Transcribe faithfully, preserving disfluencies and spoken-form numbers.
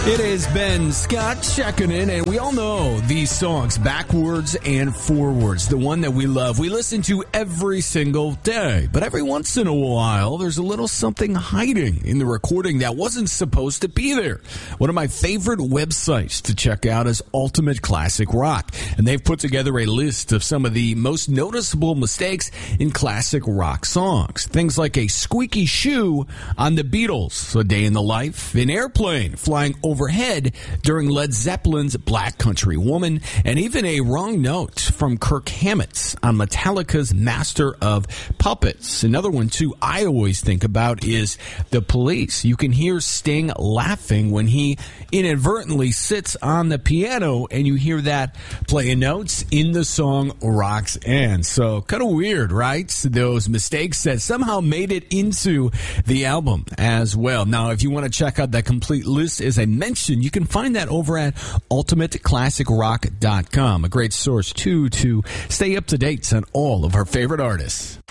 It is Ben Scott checking in, and we all know these songs backwards and forwards, the one that we love. We listen to every single day, but every once in a while, there's a little something hiding in the recording that wasn't supposed to be there. One of my favorite websites to check out is Ultimate Classic Rock, and they've put together a list of some of the most noticeable mistakes in classic rock songs. Things like a squeaky shoe on the Beatles, A Day in the Life, an airplane flying over overhead during Led Zeppelin's Black Country Woman, and even a wrong note from Kirk Hammett on Metallica's Master of Puppets. Another one, too, I always think about is The Police. You can hear Sting laughing when he inadvertently sits on the piano, and you hear that playing notes in the song Roxanne. So kind of weird, right? Those mistakes that somehow made it into the album as well. Now, if you want to check out that complete list, as I mentioned, you can find that over at ultimate classic rock dot com. A great source, too, to stay up to date on all of our favorite artists.